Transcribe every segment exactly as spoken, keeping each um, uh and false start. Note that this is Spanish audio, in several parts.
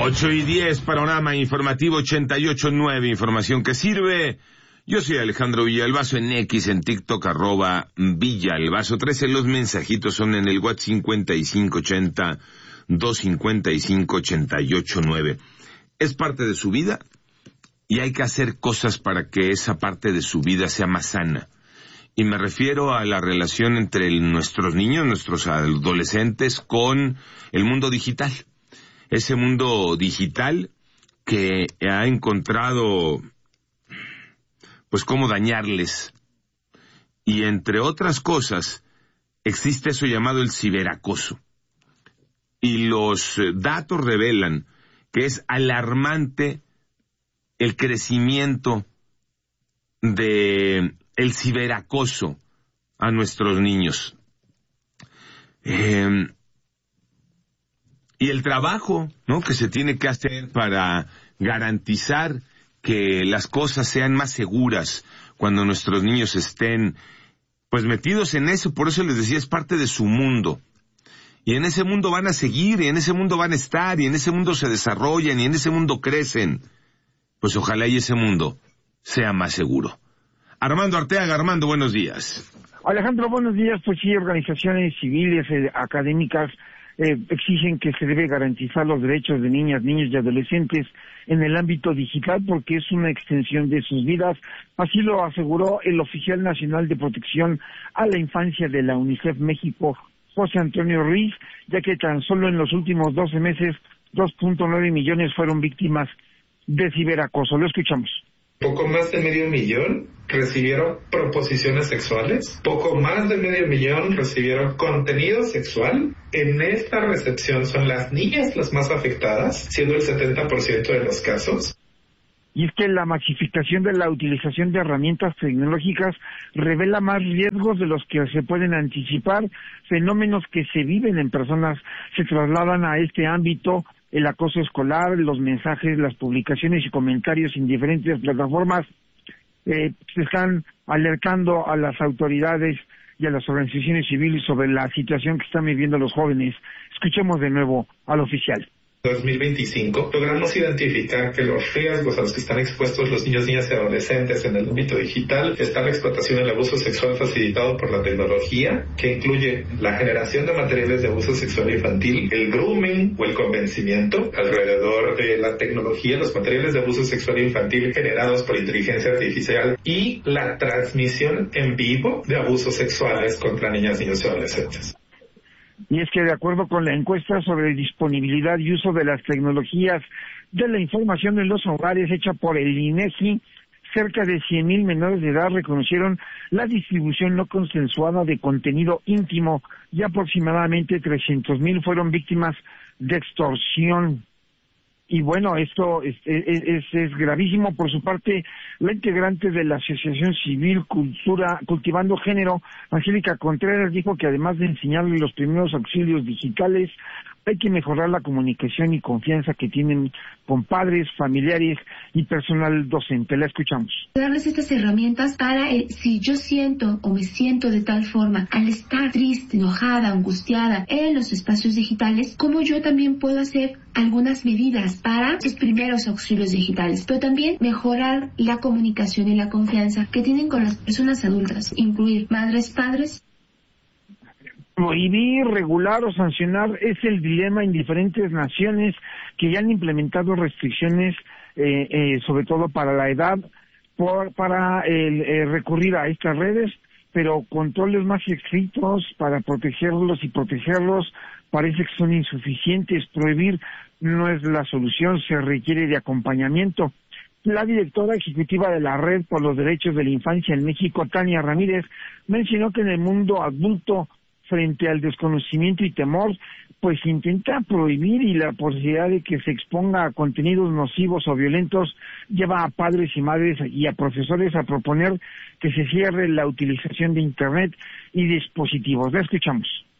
ocho y diez, panorama informativo ochenta y ocho punto nueve, información que sirve. Yo soy Alejandro Villalbazo, en X, en TikTok, arroba Villalbazo trece. Los mensajitos son en el WhatsApp cincuenta y cinco ochenta, doscientos cincuenta y cinco, ochenta y ocho nueve. Es parte de su vida y hay que hacer cosas para que esa parte de su vida sea más sana. Y me refiero a la relación entre el, nuestros niños, nuestros adolescentes, con el mundo digital. Ese mundo digital que ha encontrado, pues, cómo dañarles. Y entre otras cosas, existe eso llamado el ciberacoso. Y los datos revelan que es alarmante el crecimiento de el ciberacoso a nuestros niños. Eh, y el trabajo, ¿no?, que se tiene que hacer para garantizar que las cosas sean más seguras cuando nuestros niños estén, pues, metidos en eso. Por eso les decía, es parte de su mundo. Y en ese mundo van a seguir, y en ese mundo van a estar, y en ese mundo se desarrollan, y en ese mundo crecen. Pues ojalá y ese mundo sea más seguro. Armando Arteaga. Armando, buenos días. Alejandro, buenos días. Pues sí, organizaciones civiles, eh, académicas, eh, exigen que se debe garantizar los derechos de niñas, niños y adolescentes en el ámbito digital porque es una extensión de sus vidas. Así lo aseguró el oficial nacional de protección a la infancia de la UNICEF México, José Antonio Ruiz, ya que tan solo en los últimos doce meses, dos punto nueve millones fueron víctimas de ciberacoso. Lo escuchamos. Poco más de medio millón recibieron proposiciones sexuales, poco más de medio millón recibieron contenido sexual. En esta recepción son las niñas las más afectadas, siendo el setenta por ciento de los casos. Y es que la masificación de la utilización de herramientas tecnológicas revela más riesgos de los que se pueden anticipar. Fenómenos que se viven en personas se trasladan a este ámbito. El acoso escolar, los mensajes, las publicaciones y comentarios en diferentes plataformas eh, se están alertando a las autoridades y a las organizaciones civiles sobre la situación que están viviendo los jóvenes. Escuchemos de nuevo al oficial. dos mil veinticinco, logramos identificar que los riesgos a los que están expuestos los niños, niñas y adolescentes en el ámbito digital está la explotación y el abuso sexual facilitado por la tecnología, que incluye la generación de materiales de abuso sexual infantil, el grooming o el convencimiento alrededor de la tecnología, los materiales de abuso sexual infantil generados por inteligencia artificial y la transmisión en vivo de abusos sexuales contra niñas, niños y adolescentes. Y es que de acuerdo con la encuesta sobre disponibilidad y uso de las tecnologías de la información en los hogares hecha por el INEGI, cerca de cien mil menores de edad reconocieron la distribución no consensuada de contenido íntimo y aproximadamente trescientos mil fueron víctimas de extorsión. Y bueno, esto es, es, es, es gravísimo. Por su parte, la integrante de la Asociación Civil Cultura Cultivando Género, Angélica Contreras, dijo que además de enseñarle los primeros auxilios digitales, hay que mejorar la comunicación y confianza que tienen con padres, familiares y personal docente. La escuchamos. Darles estas herramientas para, eh, si yo siento o me siento de tal forma, al estar triste, enojada, angustiada en los espacios digitales, como yo también puedo hacer algunas medidas para sus primeros auxilios digitales, pero también mejorar la comunicación y la confianza que tienen con las personas adultas, incluir madres, padres. Prohibir, regular o sancionar es el dilema en diferentes naciones que ya han implementado restricciones, eh, eh, sobre todo para la edad, por, para el, eh, recurrir a estas redes, pero controles más estrictos para protegerlos y protegerlos parece que son insuficientes. Prohibir no es la solución, se requiere de acompañamiento. La directora ejecutiva de la Red por los Derechos de la Infancia en México, Tania Ramírez, mencionó que en el mundo adulto, frente al desconocimiento y temor, pues intenta prohibir, y la posibilidad de que se exponga a contenidos nocivos o violentos lleva a padres y madres y a profesores a proponer que se cierre la utilización de Internet y dispositivos. La escuchamos.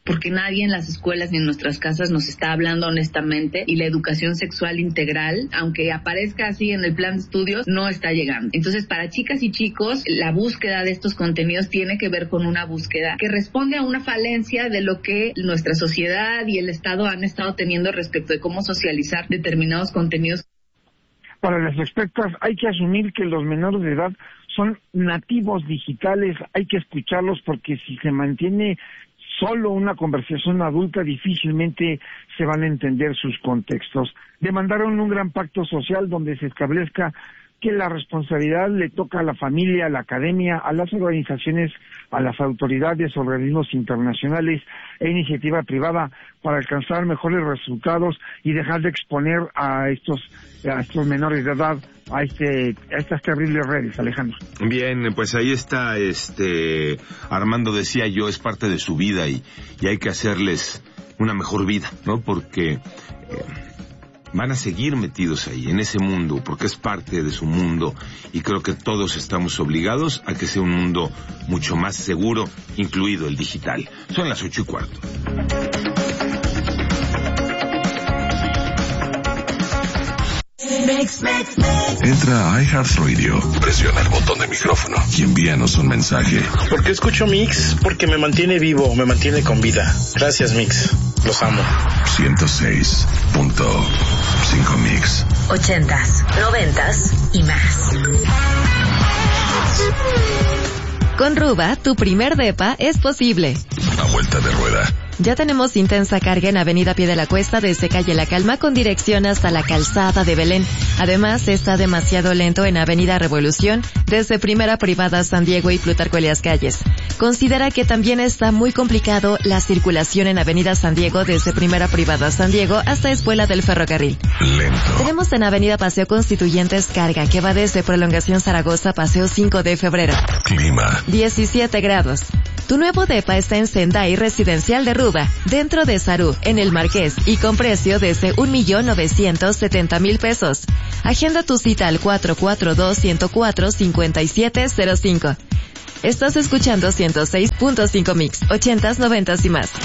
porque nadie en las escuelas ni en nuestras casas nos está hablando honestamente, y la educación sexual integral, aunque aparezca así en el plan de estudios, no está llegando. Entonces, para chicas y chicos, la búsqueda de estos contenidos tiene que ver con una búsqueda que responde a una falencia de lo que nuestra sociedad y el Estado han estado teniendo respecto de cómo socializar determinados contenidos. Para las expertas, hay que asumir que los menores de edad son nativos digitales, hay que escucharlos, porque si se mantiene solo una conversación adulta, difícilmente se van a entender sus contextos. Demandaron un gran pacto social donde se establezca que la responsabilidad le toca a la familia, a la academia, a las organizaciones, a las autoridades, organismos internacionales e iniciativa privada para alcanzar mejores resultados y dejar de exponer a estos a estos menores de edad a este a estas terribles redes, Alejandro. Bien, pues ahí está, este Armando decía yo, es parte de su vida y, y hay que hacerles una mejor vida, ¿no? Porque eh, van a seguir metidos ahí, en ese mundo, porque es parte de su mundo, y creo que todos estamos obligados a que sea un mundo mucho más seguro, incluido el digital. Son las ocho y cuarto. Entra a iHeartRadio, presiona el botón de micrófono y envíanos un mensaje. ¿Por qué escucho Mix? Porque me mantiene vivo, me mantiene con vida. Gracias, Mix. Los amo. ciento seis punto cinco Mix. Ochentas, noventas y más. Con Ruba, tu primer depa es posible. A vuelta de rueda. Ya tenemos intensa carga en Avenida Pie de la Cuesta desde Calle La Calma con dirección hasta la Calzada de Belén. Además, está demasiado lento en Avenida Revolución desde Primera Privada San Diego y Plutarco Elías Calles. Considera que también está muy complicado la circulación en Avenida San Diego desde Primera Privada San Diego hasta Escuela del Ferrocarril. Lento. Tenemos en Avenida Paseo Constituyentes carga que va desde Prolongación Zaragoza Paseo cinco de febrero. Clima. diecisiete grados. Tu nuevo depa está en Sendai Residencial de Ruba, dentro de Sarú, en el Marqués, y con precio desde un millón novecientos setenta mil pesos. Agenda tu cita al cuatro cuatro dos, uno cero cuatro, cinco siete cero cinco. Estás escuchando ciento seis punto cinco Mix, ochentas, noventas y más.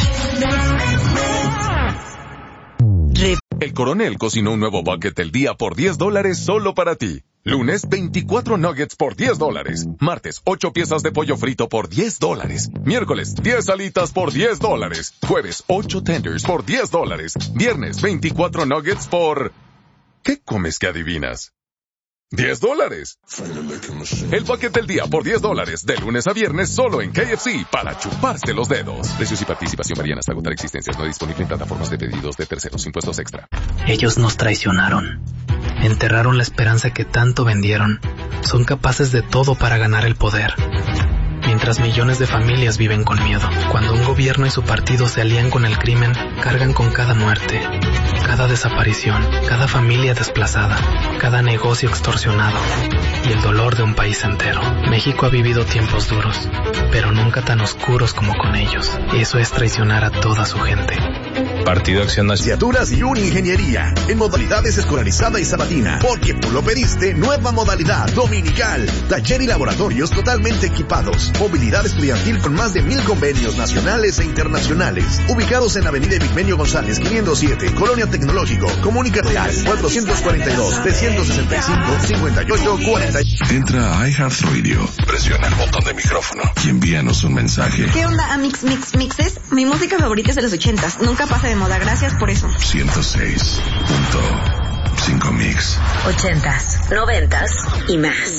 El Coronel cocinó un nuevo bucket del día por diez dólares solo para ti. Lunes, veinticuatro nuggets por diez dólares. Martes, ocho piezas de pollo frito por diez dólares. Miércoles, diez alitas por diez dólares. Jueves, ocho tenders por diez dólares. Viernes, veinticuatro nuggets por... ¿Qué comes que adivinas? diez dólares. El bucket del día por diez dólares, de lunes a viernes solo en K F C, para chuparse los dedos. Precios y participación varían hasta agotar existencias. No disponible en plataformas de pedidos de terceros. Impuestos extra. Ellos nos traicionaron. Enterraron la esperanza que tanto vendieron. Son capaces de todo para ganar el poder. Mientras millones de familias viven con miedo. Cuando un gobierno y su partido se alían con el crimen, cargan con cada muerte, cada desaparición, cada familia desplazada, cada negocio extorsionado y el dolor de un país entero. México ha vivido tiempos duros, pero nunca tan oscuros como con ellos. Eso es traicionar a toda su gente. Partido Acción Nacional. Licenciaturas y Uningeniería en modalidades escolarizada y sabatina, porque tú lo pediste. Nueva modalidad dominical, taller y laboratorios totalmente equipados, movilidad estudiantil con más de mil convenios nacionales e internacionales, ubicados en Avenida Epigmenio González quinientos siete, Colonia Tecnológico. Comunícate al cuatrocientos cuarenta y dos, trescientos sesenta y cinco, cincuenta y ocho cuarenta. Entra a iHeartRadio, presiona el botón de micrófono y envíanos un mensaje. ¿Qué onda, Amix Mix Mixes? Mi música favorita es de los ochentas, nunca pasa de moda, gracias por eso. ciento seis punto cinco Mix. Ochentas, noventas y más.